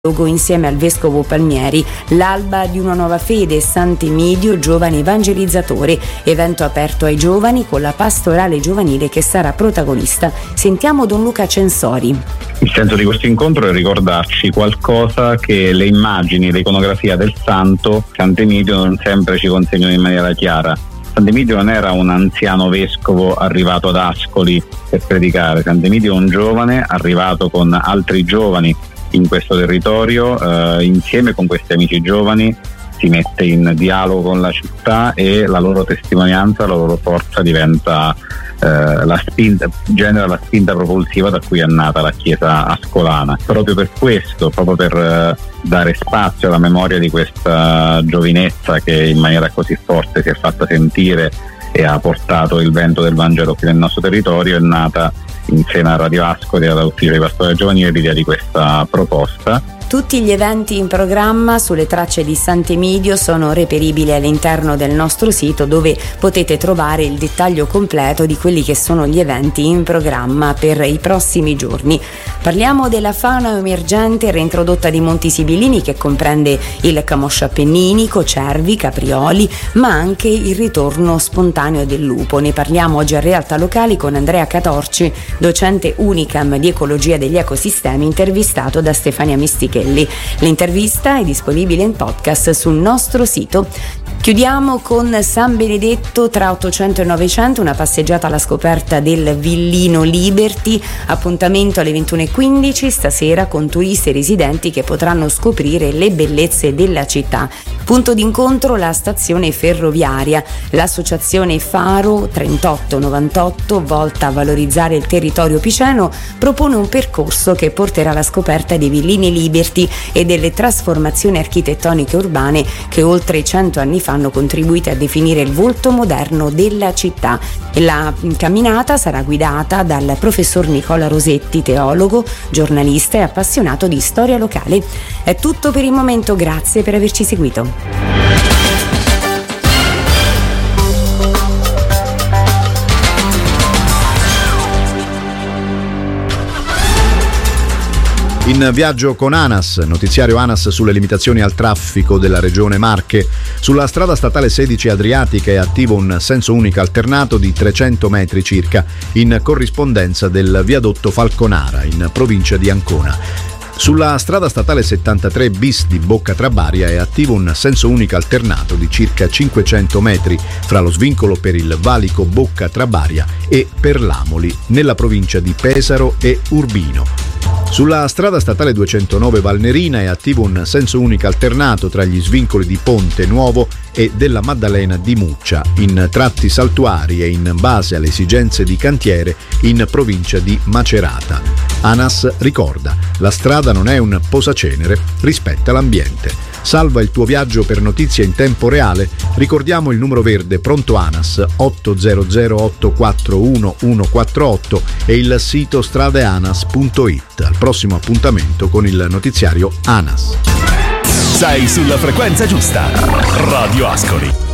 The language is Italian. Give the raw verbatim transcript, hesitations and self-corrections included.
insieme al vescovo Palmieri, l'alba di una nuova fede, Sant'Emidio, giovane evangelizzatore, evento aperto ai giovani con la pastorale giovanile che sarà protagonista. Sentiamo Don Luca Censori. Il senso di questo incontro è ricordarci qualcosa che le immagini, l'iconografia del santo Sant'Emidio non sempre ci consegnano in maniera chiara. Sant'Emidio non era un anziano vescovo arrivato ad Ascoli per predicare. Sant'Emidio è un giovane arrivato con altri giovani in questo territorio, eh, insieme con questi amici giovani si mette in dialogo con la città e la loro testimonianza, la loro forza diventa eh, la spinta, genera la spinta propulsiva da cui è nata la Chiesa ascolana. Proprio per questo, proprio per eh, dare spazio alla memoria di questa giovinezza che in maniera così forte si è fatta sentire e ha portato il vento del Vangelo qui nel nostro territorio, è nata insieme a Radio Ascoli e all'Ufficio di Pastorale Giovanile l'idea di questa proposta. Tutti gli eventi in programma sulle tracce di Sant'Emidio sono reperibili all'interno del nostro sito, dove potete trovare il dettaglio completo di quelli che sono gli eventi in programma per i prossimi giorni. Parliamo della fauna emergente reintrodotta di Monti Sibillini, che comprende il camoscio appenninico, cervi, caprioli, ma anche il ritorno spontaneo del lupo. Ne parliamo oggi a Realtà Locali con Andrea Catorci, docente Unicam di Ecologia degli Ecosistemi, intervistato da Stefania Mistichelli. L'intervista è disponibile in podcast sul nostro sito. Chiudiamo con San Benedetto tra ottocento e novecento, una passeggiata alla scoperta del Villino Liberty, appuntamento alle ventuno e quindici stasera con turisti e residenti che potranno scoprire le bellezze della città. Punto d'incontro la stazione ferroviaria. L'associazione Faro trentotto novantotto, volta a valorizzare il territorio piceno, propone un percorso che porterà alla scoperta dei Villini Liberty e delle trasformazioni architettoniche urbane che oltre cento anni fa hanno contribuito a definire il volto moderno della città. La camminata sarà guidata dal professor Nicola Rosetti, teologo, giornalista e appassionato di storia locale. È tutto per il momento, grazie per averci seguito. In viaggio con ANAS, notiziario ANAS sulle limitazioni al traffico della regione Marche. Sulla strada statale sedici Adriatica è attivo un senso unico alternato di trecento metri circa, in corrispondenza del viadotto Falconara, in provincia di Ancona. Sulla strada statale settantatré bis di Bocca Trabaria è attivo un senso unico alternato di circa cinquecento metri fra lo svincolo per il valico Bocca Trabaria e Perlamoli, nella provincia di Pesaro e Urbino. Sulla strada statale duecentonove Valnerina è attivo un senso unico alternato tra gli svincoli di Ponte Nuovo e della Maddalena di Muccia, in tratti saltuari e in base alle esigenze di cantiere in provincia di Macerata. ANAS ricorda: la strada non è un posacenere, rispetta l'ambiente. Salva il tuo viaggio per notizie in tempo reale. Ricordiamo il numero verde pronto ANAS otto zero zero otto quattro uno uno quattro otto e il sito stradeanas punto it. Al prossimo appuntamento con il notiziario ANAS. Sei sulla frequenza giusta. Radio Ascoli.